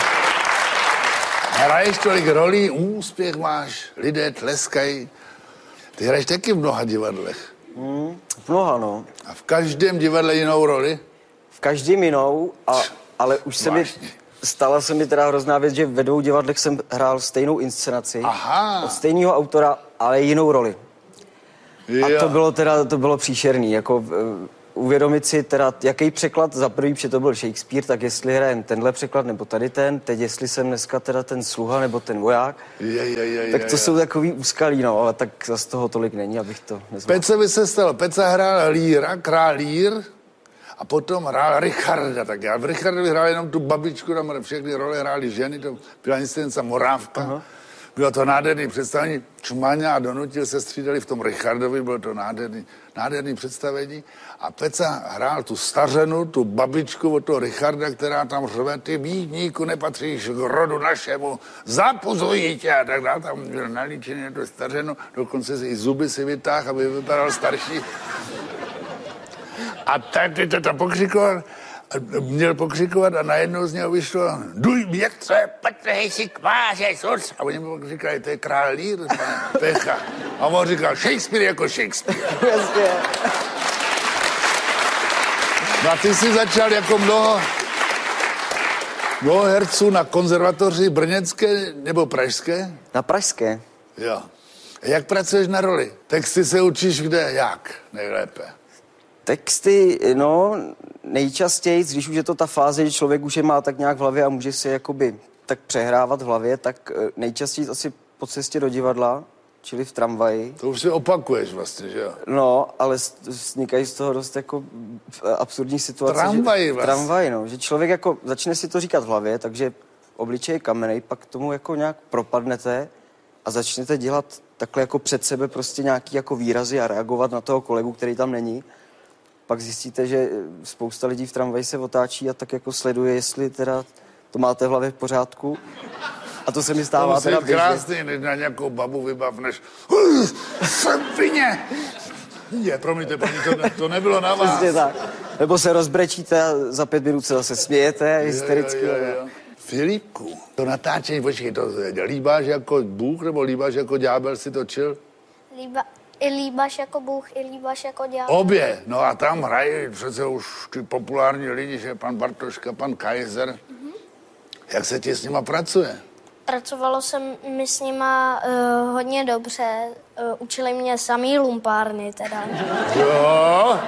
Hraješ tolik rolí, úspěch máš, lidé tleskají. Ty hraješ taky v mnoha divadlech. V mnoha, no. A v každém divadle jinou roli? V každém jinou, ale už stala se mi teda hrozná věc, že ve 2 divadlech jsem hrál stejnou inscenaci. Aha. Od stejného autora, ale jinou roli. Jo. A to bylo příšerný, jako uvědomit si teda, jaký překlad, za prvý, protože to byl Shakespeare, tak jestli hrajem tenhle překlad, nebo tady ten, teď jestli jsem dneska teda ten sluha, nebo ten voják, tak to jsou takový úskalí, no, ale tak zase toho tolik není, abych to nezvládl. Pece by se stalo, Peca hrál Líra, král Lír, a potom hrál Richarda, tak já v Richardovi hrál jenom tu babičku, tam všechny role hrály ženy, to byla inscenace Morávka. Aha. Bylo to nádherný představení, Čumáňa a Donutil se střídali v tom Richardovi, bylo to nádherný představení. A Peca hrál tu stařenu, tu babičku od toho Richarda, která tam řve, ty bídníku, nepatříš k rodu našemu, zapuzují tě a tak dále. Tam byl nalíčený tu stařenu, dokonce si i zuby si vytáhl, aby vypadal starší. A tady to pokřikoval, měl pokřikovat a najednou z něho vyšlo duj mětře, Petře, si kváře, sus. A oni mu říkali, to je král Lír, pane Pecha. A on říkal, Shakespeare jako Shakespeare. No a ty jsi začal jako mnoho herců na konzervatoři brněnské nebo pražské? Na pražské. Jo. A jak pracuješ na roli? Texty se učíš kde, jak nejlépe? Texty, no, nejčastěji, když už je to ta fáze, že člověk už je má tak nějak v hlavě a může si jakoby tak přehrávat v hlavě, tak nejčastěji asi po cestě do divadla, čili v tramvaji. To už si opakuješ vlastně, že jo? No, ale vznikají z toho dost jako absurdní situace. Tramvaji vlastně. Tramvaj, no, že člověk jako začne si to říkat v hlavě, takže obličej je kamenej, pak tomu jako nějak propadnete a začnete dělat takhle jako před sebe prostě nějaký jako výrazy a reagovat na toho kolegu, který tam není. Pak zjistíte, že spousta lidí v tramvaji se otáčí a tak jako sleduje, jestli teda to máte v hlavě v pořádku. A to se mi stává teda běžně. Krásný, než na nějakou babu vybavneš. Svině! Promiňte, to nebylo na vás. Přesně tak. Nebo se rozbrečíte a za 5 minut se zase smějete hystericky. Jo. Filipku, to natáčení, počkej, to líbáš jako Bůh nebo líbáš jako ďábel si točil? I líbáš jako Bůh, i líbáš jako ďábel. Obě, no a tam hrají přece už ty populární lidi, že pan Bartoška, pan Kaiser. Mm-hmm. Jak se ti s nima pracuje? Pracovalo se mi s nima hodně dobře. Učili mě samý lumpárny teda. Jo?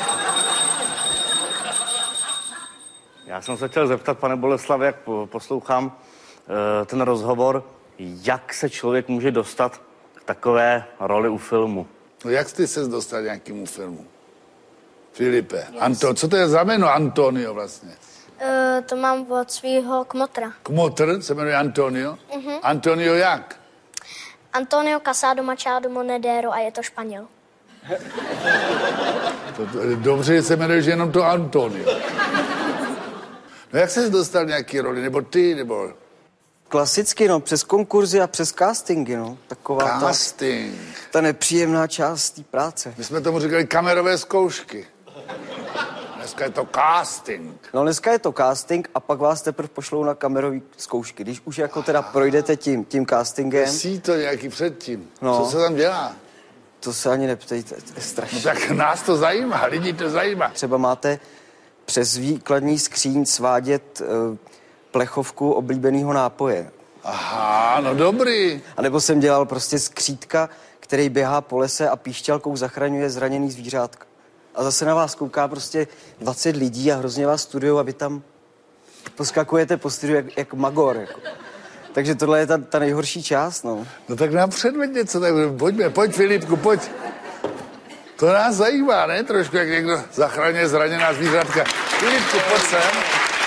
Já jsem se chtěl zeptat, pane Boleslave, jak poslouchám ten rozhovor, jak se člověk může dostat k takové roli u filmu? No jak jsi se dostal k nějakému filmu? Filipe, co to je za jméno Antonio vlastně? To mám od svého kmotra. Kmotr se jmenuje Antonio? Mm-hmm. Antonio jak? Antonio Casado Machado Monedero a je to Španěl. Dobře, že se jmenuješ jenom to Antonio. No jak jsi dostal nějaký roli, nebo ty, nebo... Klasicky, no, přes konkurzy a přes castingy, no. Taková casting. Ta nepříjemná část té práce. My jsme tomu říkali kamerové zkoušky. Dneska je to casting. No dneska je to casting a pak vás teprve pošlou na kamerové zkoušky. Když už jako teda projdete tím castingem... Jsi to nějaký předtím. No. Co se tam dělá? To se ani neptejte, to je strašné. No tak nás to zajímá, lidi to zajímá. Třeba máte přes výkladní skříň svádět plechovku oblíbeného nápoje. Aha, no dobrý. A nebo jsem dělal prostě skřítka, který běhá po lese a píšťalkou zachraňuje zraněný zvířátka. A zase na vás kouká prostě 20 lidí a hrozně vás studujou a vy tam poskakujete po studiu jak magor. Jako. Takže tohle je ta nejhorší část, no. No tak nám předveď něco, tak pojď Filipku, pojď. To nás zajímá, ne? Trošku, jak někdo zachraňuje zraněná zvířátka. Filipku, pojď sem.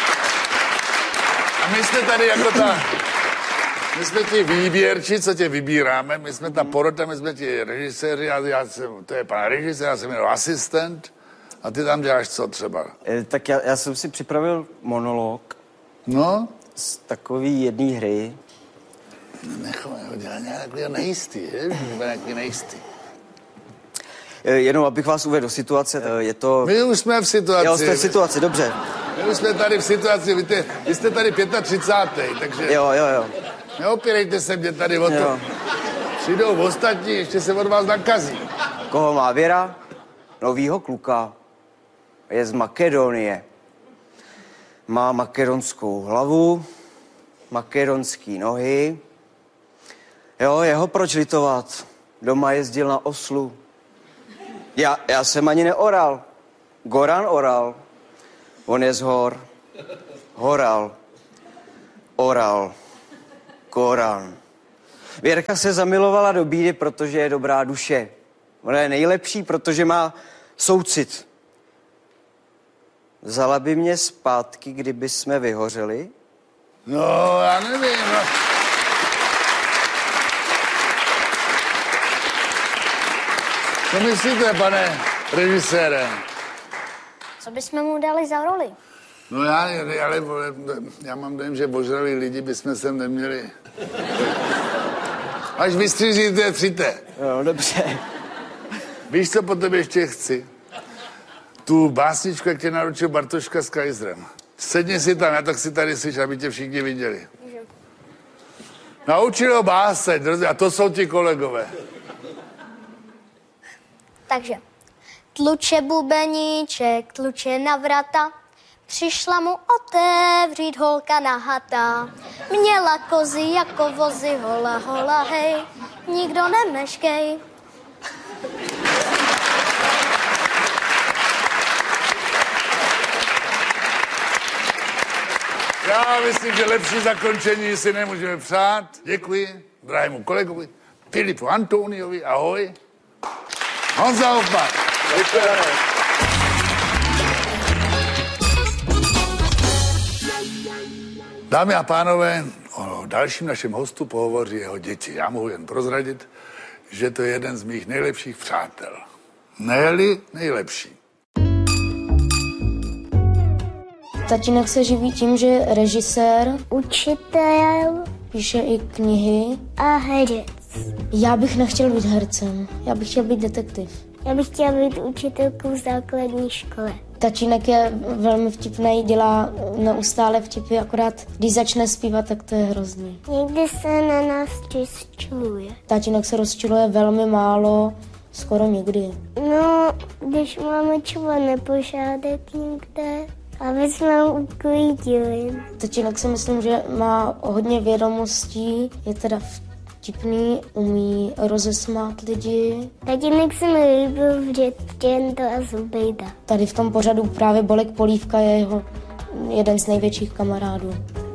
A my jsme tady jako my jsme ti výběrči, co tě vybíráme, my jsme ta porota, my jsme ti režiséři, to je pan režisér, já jsem jenom asistent a ty tam děláš co třeba? Tak já jsem si připravil monolog. No? Z takový jedné hry. Nechovej ho dělat nějaký nejistý, že? Nějaký nejistý. Jenom abych vás uvedl do situace, je to... My už jsme v situaci. Jo, jste v situaci, dobře. My už jsme tady v situaci, vy jste tady 35. takže... Jo. Neopírejte se mě tady o to. Přijdou ostatní, ještě se od vás nakazí. Koho má Věra? Novýho kluka. Je z Makedonie. Má makedonskou hlavu, makedonský nohy. Jo, jeho proč litovat? Doma jezdil na oslu. Já jsem ani neoral. Goran oral. On je z hor. Horal. Oral. Goran. Věrka se zamilovala do bídy, protože je dobrá duše. Ona je nejlepší, protože má soucit. Vzala by mě zpátky, kdyby jsme vyhořeli? No, já nevím, no. Co myslíte, pane režisére? Co bychom mu dali za roli? No já mám dojem, že ožralí lidi bychom sem neměli. Až vystřížíte, přijďte. No, dobře. Víš, co po tebe ještě chci? Tu básničku, jak tě naručil Bartoška s Kajzrem. Sedni si tam, já tak si tady slyš, aby tě všichni viděli. Naučil ho báseň, a to jsou ti kolegové. Takže. Tluče bubeníček, tluče na vrata, přišla mu otevřít holka nahata. Měla kozy jako vozy, hola, hola, hej, nikdo nemeškej. Já myslím, že lepší zakončení si nemůžeme přát. Děkuji drahému kolegovi Filipu Antoniovi, ahoj. Honza Hoffman. Děkuji. Dámy a pánové, o dalším našem hostu pohovoří jeho děti. Já mohu jen prozradit, že to je jeden z mých nejlepších přátel. Ne-li nejlepší. Tatínek se živí tím, že je režisér, Učitel píše i knihy. a herec. Já bych nechtěl být hercem, já bych chtěl být detektiv. Já bych chtěla být učitelkou v základní škole. Tatínek je velmi vtipný, dělá neustále vtipy, akorát když začne zpívat, tak to je hrozný. Někdy se na nás rozčiluje. Tatínek se rozčiluje velmi málo, skoro nikdy. No, když máme třeba nepořádek někde, aby jsme ho uklidili. Tatínek si myslím, že má hodně vědomostí, je teda vtipný, umí rozesmát lidi. Tatínek se mi líbil v Dětento a Zubejda. Tady v tom pořadu právě Bolek Polívka je jeho jeden z největších kamarádů.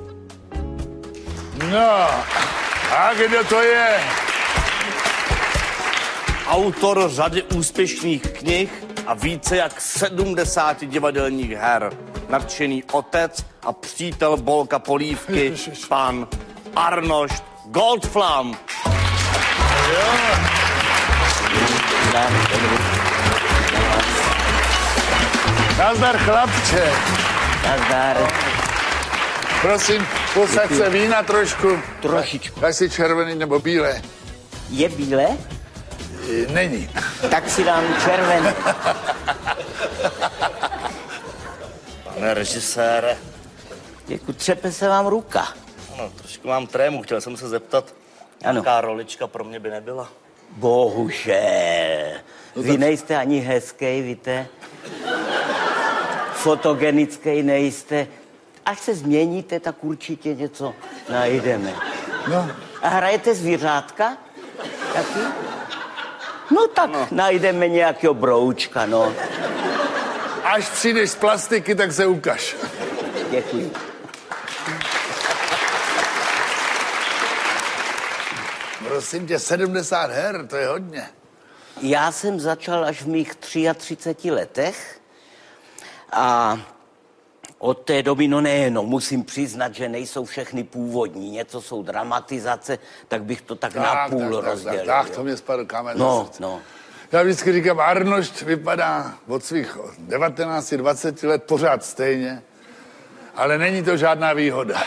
No, a kdo to je? Autor řady úspěšných knih a více jak 70 divadelních her. Nadšený otec a přítel Bolka Polívky, pan Arnošt Goldflam. Nazdar, chlapče. Nazdar. Prosím, posaď se vína trošku. Trošičku. Daj si červený nebo bílé. Je bílé? Není. Tak si dám červený. Pane režisére. Děkuji, třepe se vám ruka. No, trošku mám trému, chtěl jsem se zeptat, jaká rolička pro mě by nebyla. Bohužel. Vy nejste ani hezký, víte? Fotogenický nejste. Až se změníte, tak určitě něco najdeme. No. A hrajete zvířátka? Taky? No tak najdeme nějakého broučka, no. Až přijdeš z plastiky, tak se ukaž. Děkuji. Prosím tě, 70 her, to je hodně. Já jsem začal až v mých 33 letech a od té doby, no nejenom, musím přiznat, že nejsou všechny původní, něco jsou dramatizace, tak bych to tak na půl rozdělil. Tak, to mě spadl kámen. No. Já vždycky říkám, Arnošt vypadá od svých 19-20 let pořád stejně, ale není to žádná výhoda.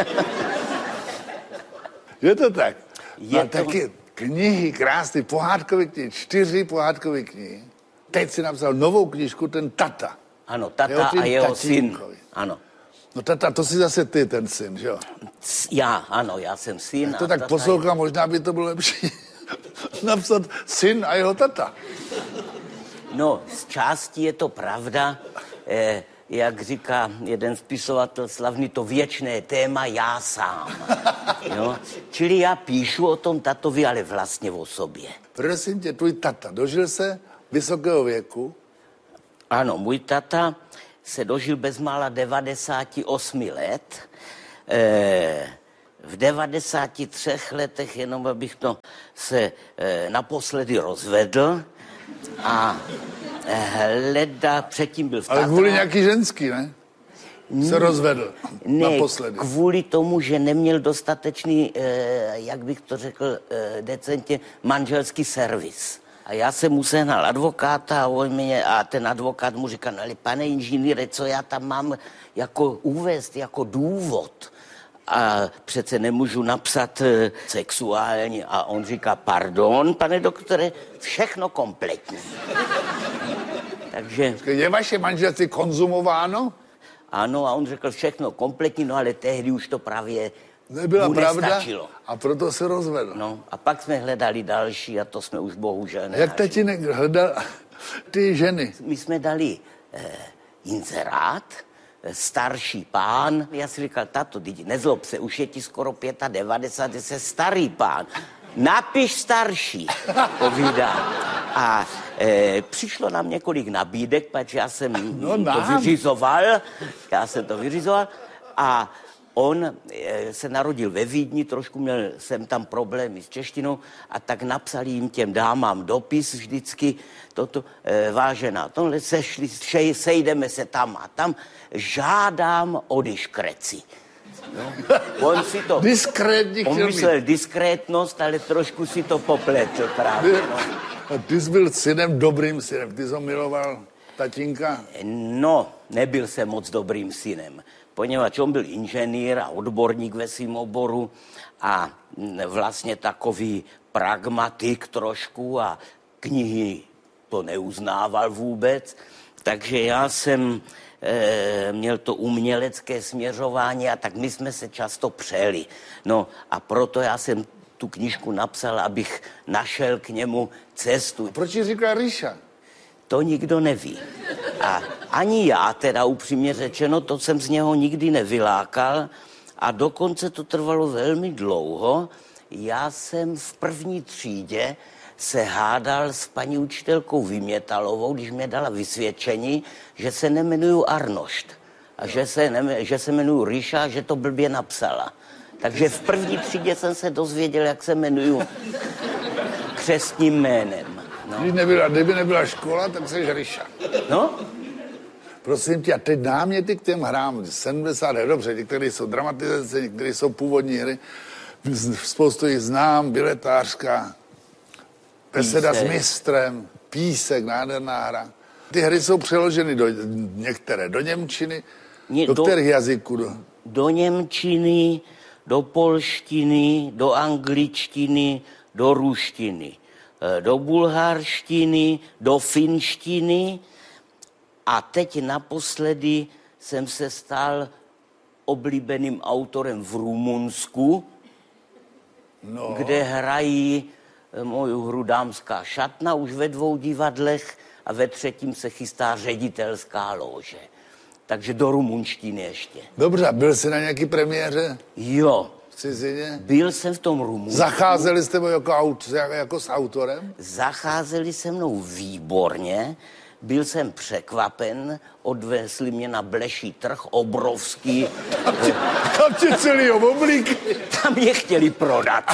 Je to tak? Je to... taky knihy, krásné, pohádkové knihy, 4 pohádkové knihy. Teď si napsal novou knížku, ten Tata. Ano, Tata a jeho syn. Ano. No Tata, to jsi zase ty, ten syn, že jo? Já jsem syn. To tak poslouchám, možná by to bylo lepší. napsat syn a jeho tata. No, z části je to pravda. Jak říká jeden spisovatel slavný, to věčné téma já sám. Jo? Čili já píšu o tom tatovi, ale vlastně o sobě. Prosím tě, tvůj tata dožil se vysokého věku? Ano, můj tata se dožil bezmála 98 let. V 93 letech, jenom abych to se naposledy rozvedl a leda předtím byl v Tatrách. Ale kvůli nějaký ženský, ne? Se rozvedl naposledy. Kvůli tomu, že neměl dostatečný, jak bych to řekl decentně, manželský servis. A já jsem mu sehnal advokáta a ten advokát mu říkal, ale pane inženýre, co já tam mám jako uvést, jako důvod? A přece nemůžu napsat sexuální. A on říká, pardon, pane doktore, všechno kompletní. Takže... Je vaše manželství konzumováno? Ano, a on řekl všechno kompletní, no ale tehdy už to právě nebyla pravda nestačilo. A proto se rozvedl. No a pak jsme hledali další a to jsme už bohužel nenašli. Jak tatínek hledal ty ženy? My jsme dali inzerát, starší pán. Já si říkal, tato, nezlob se, už je ti skoro 95, jsi starý pán. Napiš starší, povídá. A přišlo nám několik nabídek, protože já jsem to vyřizoval. A on se narodil ve Vídni, trošku měl jsem tam problémy s češtinou a tak napsali jim těm dámám dopis vždycky, toto, vážená, tohle sejdeme se tam a tam, žádám o diskreci. No. On si to... On myslel diskrétnost, ale trošku si to popletl právě. No. A ty jsi byl synem, dobrým synem, ty jsi ho miloval tatínka? No, nebyl jsem moc dobrým synem, poněvadž on byl inženýr a odborník ve svým oboru a vlastně takový pragmatik trošku a knihy to neuznával vůbec, takže já jsem měl to umělecké směřování a tak my jsme se často přeli. No a proto já jsem tu knížku napsal, abych našel k němu cestu. A proč ji říká Ríša? To nikdo neví. A ani já teda upřímně řečeno, to jsem z něho nikdy nevylákal a dokonce to trvalo velmi dlouho. Já jsem v první třídě se hádal s paní učitelkou Vymětalovou, když mě dala vysvědčení, že se nemenuju Arnošt a že se jmenuju Ríša, že to blbě napsala. Takže v první třídě jsem se dozvěděl, jak se jmenuju křestním jménem. No. Kdyby nebyla škola, tak jsi Ríša. No? Prosím tě, a teď náměty k těm hrám, 70 her, dobře, některé jsou dramatizace, některé jsou původní hry, spoustu jich znám, biletářka, Beseda s mistrem, Písek, nádherná hra. Ty hry jsou přeloženy některé do němčiny, do kterých jazyků? Do němčiny, do polštiny, do angličtiny, do ruštiny, do bulharštiny, do finštiny a teď naposledy jsem se stal oblíbeným autorem v Rumunsku, kde hrají moju hru Dámská šatna už ve 2 divadlech a ve 3. se chystá Ředitelská lóže. Takže do rumunštiny ještě. Dobře, byl jsi na nějaký premiéře? Jo. V cizině? Byl jsem v tom Rumunsku. Zacházeli s tebou jako s autorem? Zacházeli se mnou výborně. Byl jsem překvapen, odvezli mě na Bleší trh, obrovský. Tam tě celý oblíky. Tam je chtěli prodat.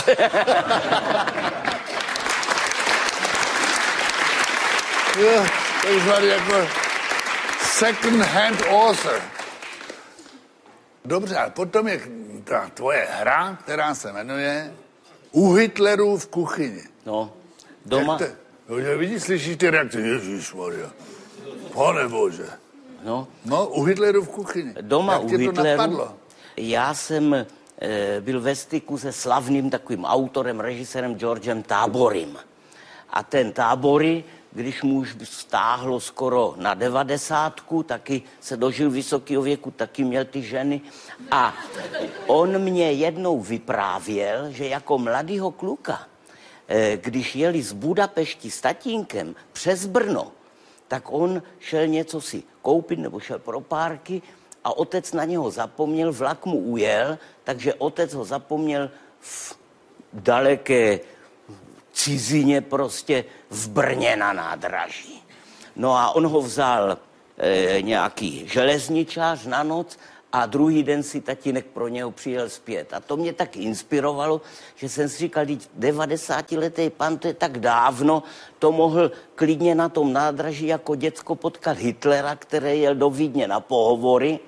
Jo, to je jako second hand author. Dobře, ale potom je ta tvoje hra, která se jmenuje U Hitlerů v kuchyni. No, doma... Vidíš, slyšíš ty reakce? Ježišmarja, pane bože. No, U Hitlerů v kuchyni. Doma jak u tě to Hitlerů. napadlo? Já jsem byl ve styku se slavným takovým autorem, režisérem Georgem Táborym. A ten Tábory, když mu už stáhlo skoro na 90, taky se dožil vysokého věku, taky měl ty ženy. A on mě jednou vyprávěl, že jako mladýho kluka když jeli z Budapešti s tatínkem přes Brno, tak on šel něco si koupit nebo šel pro párky a otec na něho zapomněl, vlak mu ujel, takže otec ho zapomněl v daleké cizině prostě v Brně na nádraží. No a on ho vzal nějaký železničář na noc a druhý den si tatínek pro něho přijel zpět. A to mě tak inspirovalo, že jsem si říkal, 90letý pan, to je tak dávno, to mohl klidně na tom nádraží jako děcko potkat Hitlera, který jel do Vídně na pohovory,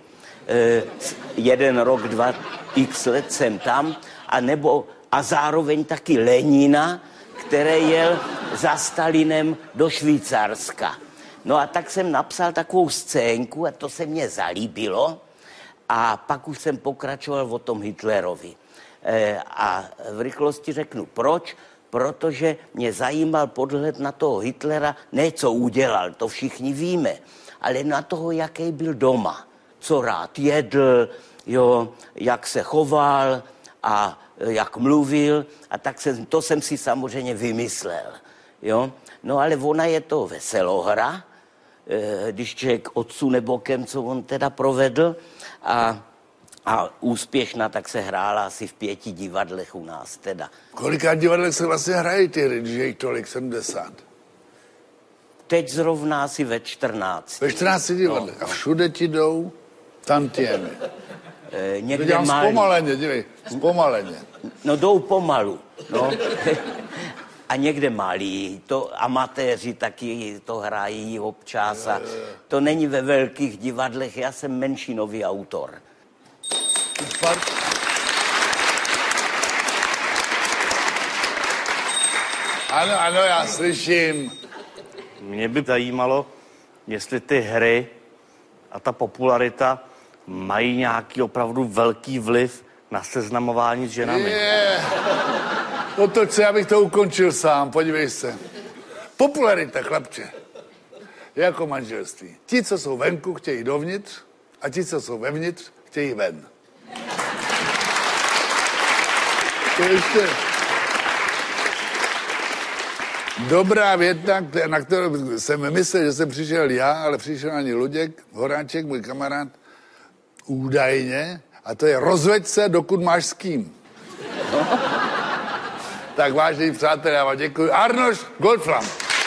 1 rok, 2 x let jsem tam, a zároveň taky Lenina, který jel za Stalinem do Švýcarska. No a tak jsem napsal takovou scénku a to se mně zalíbilo a pak už jsem pokračoval o tom Hitlerovi. A v rychlosti řeknu proč, protože mě zajímal podhled na toho Hitlera, ne co udělal, to všichni víme, ale na toho, jaký byl doma, co rád jedl, jo, jak se choval a jak mluvil, a tak to jsem si samozřejmě vymyslel. Jo? No ale ona je to veselohra, když člověk odsune bokem, co on teda provedl, a úspěšná, tak se hrála asi v 5 divadlech u nás teda. Kolikrát divadlech se vlastně hrají ty hry, když je jich tolik, 70? Teď zrovna asi ve 14. Ve 14 divadlech. No. A všude ti jdou tantiemy. Někde dělám zpomaleně, dívej, zpomaleně. No jdou pomalu, no. A někde malí, to amatéři taky to hrají občas a to není ve velkých divadlech, já jsem menšinový autor. Ano, já slyším. Mě by zajímalo, jestli ty hry a ta popularita mají nějaký opravdu velký vliv na seznamování s ženami. Otoč se, abych to ukončil sám, podívej se. Popularita, chlapče, je jako manželství. Ti, co jsou venku, chtějí dovnitř a ti, co jsou vevnitř, chtějí ven. To ještě dobrá věta, na kterou jsem myslel, že jsem přišel já, ale přišel ani Luděk Horáček, můj kamarád, údajně, a to je rozveď se, dokud máš s kým. Tak vážení přátelé, já vám děkuji. Arnoš Goldflam.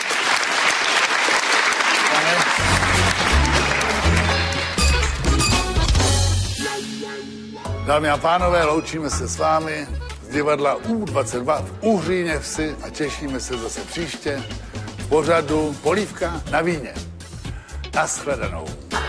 Dámy a pánové, loučíme se s vámi z divadla U22 v Uhříně vsi a těšíme se zase příště v pořadu Polívka na víně. Naschledanou.